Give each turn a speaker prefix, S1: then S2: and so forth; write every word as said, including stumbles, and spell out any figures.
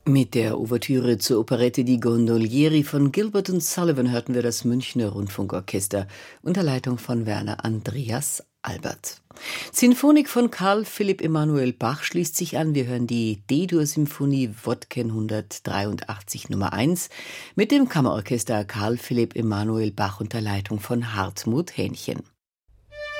S1: Mit der Ouvertüre zur Operette Die Gondolieri von Gilbert und Sullivan hörten wir das Münchner Rundfunkorchester unter Leitung von Werner Andreas Albert. Sinfonik von Karl Philipp Emanuel Bach schließt sich an. Wir hören die D-Dur-Symphonie Wodken hundertdreiundachtzig Nummer eins mit dem Kammerorchester Karl Philipp Emanuel Bach unter Leitung von Hartmut Hähnchen.